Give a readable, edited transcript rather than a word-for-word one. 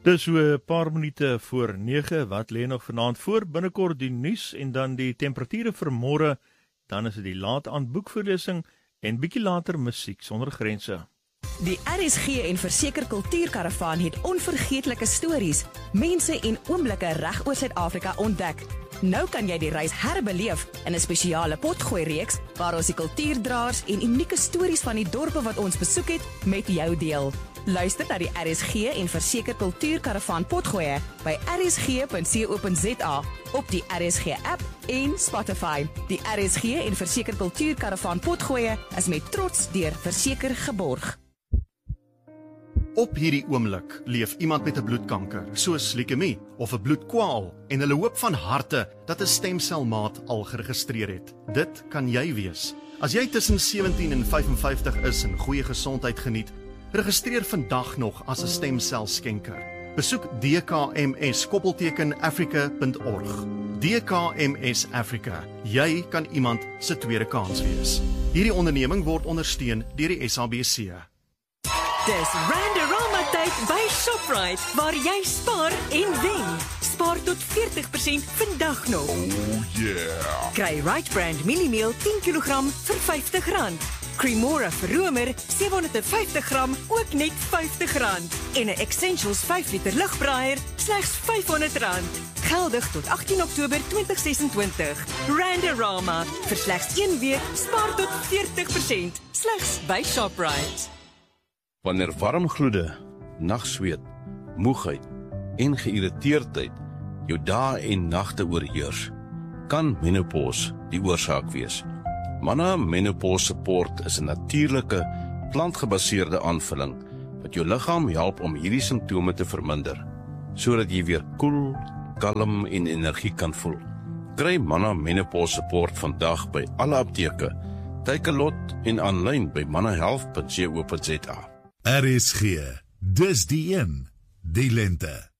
Dis so 'n paar minute voor 9, wat lê nog vanaand voor? Binnekort die nuus en dan die temperature vir môre, dan is dit die laat aand boekvoorlesing en bietjie later musiek sonder grense. Die RSG en Verseker Kultuurkaravaan het onvergeetlike stories, mense en oomblikke reg oor Suid-Afrika ontdek. Nou kan jy die reis herbeleef in 'n spesiale potgooi reeks waar ons die kultuurdraers en unieke stories van die dorpe wat ons besoek het met jou deel. Luister na die RSG en Verseker Kultuurkaravaan potgooi by rsg.co.za op die RSG app en Spotify. Die RSG en Verseker Kultuurkaravaan potgooi is met trots deur Verseker geborg. Op hierdie oomblik leef iemand met 'n bloedkanker, soos leukemie of 'n bloedkwaal, en hulle hoop van harte dat 'n stemselmaat al geregistreer het. Dit kan jy wees. As jy tussen 17 en 55 is en goeie gesondheid geniet, registreer vandag nog as 'n stemselskenker. Besoek dkms-africa.org. DKMS Africa. Jy kan iemand se tweede kans wees. Hierdie onderneming word ondersteun deur die SABC. Dis Randerama tyd by Shoprite, waar jy spaar en wen. Spaar tot 40% vandag nog. Oh yeah! Kry Right Brand Mini-meal 10 kg vir R50. Cremora vir Romer 750 gram, ook net R50. En 'n Essentials 5 liter lugbraaier slegs R500. Geldig tot 18 Oktober 2026. Randerama, vir slegs 1 week, spaar tot 40%. Slegs by Shoprite. Wanneer warm gloede, nagsweet, moegheid en geïrriteerdheid jou dae en nagte oorheers, kan menopause die oorsaak wees. Manna Menopause Support is 'n natuurlike, plantgebaseerde aanvulling wat jou liggaam help om hierdie simptome te verminder, sodat jy weer koel, kalm en energie kan voel. Kry Manna Menopause Support vandag by alle apteke, Takealot en aanlyn by mannahealth.co.za. RSG, dis die een, die lente.